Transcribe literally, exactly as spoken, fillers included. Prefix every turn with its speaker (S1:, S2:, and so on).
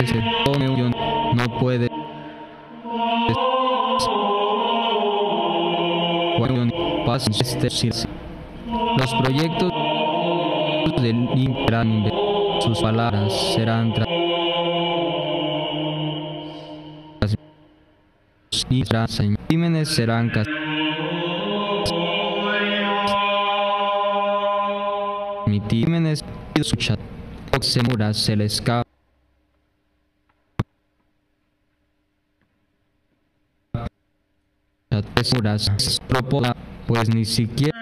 S1: no puede los proyectos del Imperan, sus palabras serán transmitidas, crímenes serán crímenes escuchados, se les escapa, pues ni siquiera